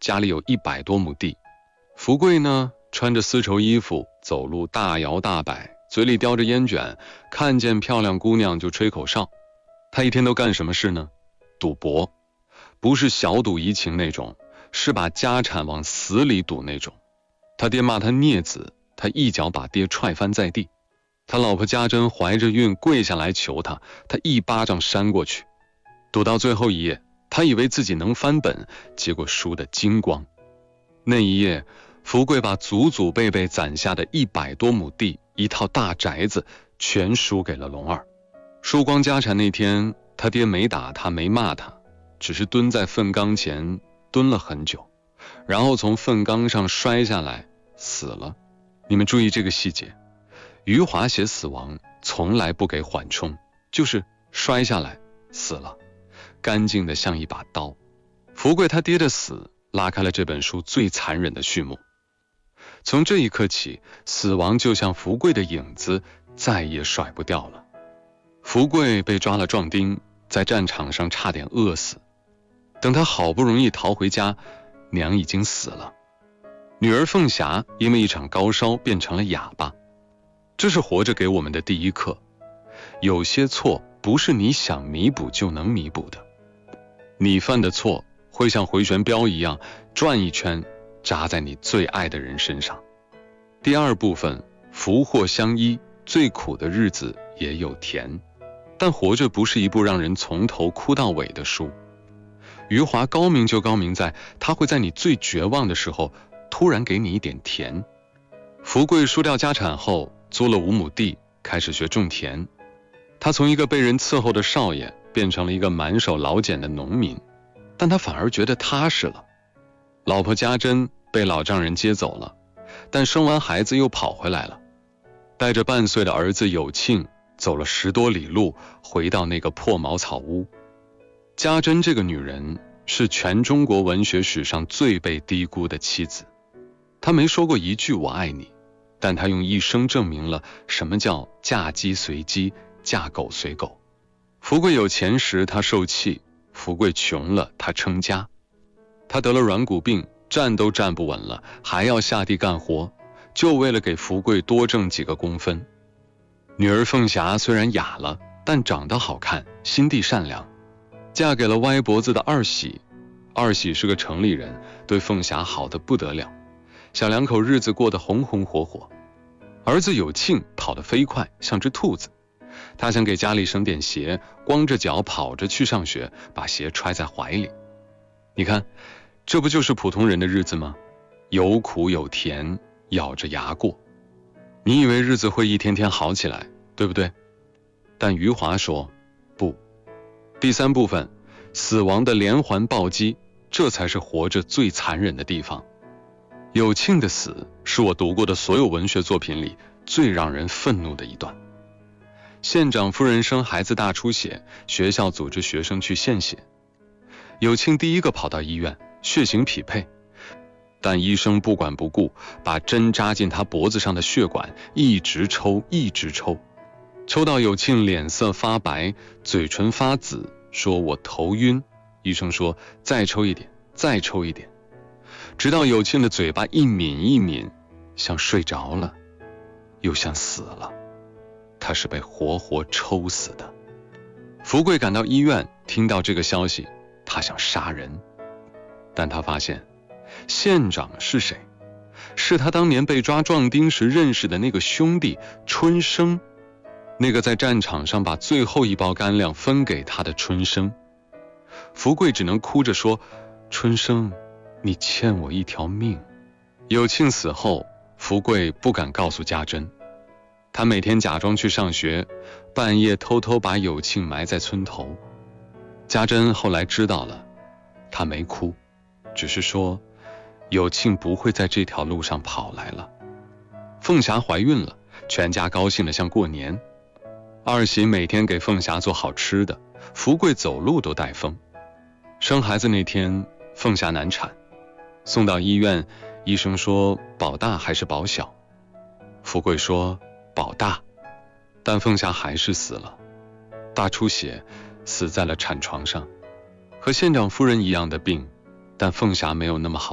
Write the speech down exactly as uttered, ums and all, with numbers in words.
家里有一百多亩地。福贵呢，穿着丝绸衣服，走路大摇大摆，嘴里叼着烟卷，看见漂亮姑娘就吹口哨。他一天都干什么事呢？赌博，不是小赌怡情那种，是把家产往死里赌那种。他爹骂他孽子，他一脚把爹踹翻在地。他老婆家珍怀着孕跪下来求他，他一巴掌扇过去。赌到最后一夜，他以为自己能翻本，结果输得精光。那一夜，福贵把祖祖辈辈攒下的一百多亩地、一套大宅子全输给了龙二。输光家产那天，他爹没打他，没骂他，只是蹲在粪缸前蹲了很久，然后从粪缸上摔下来死了。你们注意这个细节，余华写死亡从来不给缓冲，就是摔下来死了，干净的像一把刀。福贵他爹的死拉开了这本书最残忍的序幕。从这一刻起，死亡就像福贵的影子，再也甩不掉了。福贵被抓了壮丁，在战场上差点饿死。等他好不容易逃回家，娘已经死了。女儿凤霞因为一场高烧变成了哑巴。这是活着给我们的第一课，有些错不是你想弥补就能弥补的，你犯的错会像回旋镖一样转一圈，扎在你最爱的人身上。第二部分，福祸相依，最苦的日子也有甜。但活着不是一部让人从头哭到尾的书。余华高明就高明在，他会在你最绝望的时候突然给你一点甜。福贵输掉家产后，租了五亩地，开始学种田。他从一个被人伺候的少爷变成了一个满手老茧的农民，但他反而觉得踏实了。老婆家珍被老丈人接走了，但生完孩子又跑回来了，带着半岁的儿子有庆走了十多里路，回到那个破茅草屋。家珍这个女人是全中国文学史上最被低估的妻子。她没说过一句我爱你，但她用一生证明了什么叫嫁鸡随鸡，嫁狗随狗。福贵有钱时她受气，福贵穷了她撑家。她得了软骨病，站都站不稳了，还要下地干活，就为了给福贵多挣几个工分。女儿凤霞虽然哑了，但长得好看，心地善良，嫁给了歪脖子的二喜。二喜是个城里人，对凤霞好得不得了，小两口日子过得红红火火。儿子有庆跑得飞快，像只兔子，他想给家里省点鞋，光着脚跑着去上学，把鞋揣在怀里。你看，这不就是普通人的日子吗？有苦有甜，咬着牙过。你以为日子会一天天好起来，对不对？但余华说不。第三部分，死亡的连环暴击，这才是活着最残忍的地方。有庆的死是我读过的所有文学作品里最让人愤怒的一段。县长夫人生孩子大出血，学校组织学生去献血。有庆第一个跑到医院，血型匹配，但医生不管不顾，把针扎进他脖子上的血管，一直抽一直抽，抽到有庆脸色发白，嘴唇发紫，说我头晕。医生说再抽一点，再抽一点，直到有庆的嘴巴一抿一抿，像睡着了，又像死了。他是被活活抽死的。福贵赶到医院，听到这个消息，他想杀人，但他发现县长是谁？是他当年被抓壮丁时认识的那个兄弟春生，那个在战场上把最后一包干粮分给他的春生。福贵只能哭着说，春生，你欠我一条命。有庆死后，福贵不敢告诉家珍，他每天假装去上学，半夜偷偷把有庆埋在村头。家珍后来知道了，他没哭，只是说有庆不会在这条路上跑来了。凤霞怀孕了，全家高兴得像过年。二喜每天给凤霞做好吃的，福贵走路都带风。生孩子那天，凤霞难产，送到医院，医生说保大还是保小。福贵说保大，但凤霞还是死了，大出血，死在了产床上。和县长夫人一样的病，但凤霞没有那么好。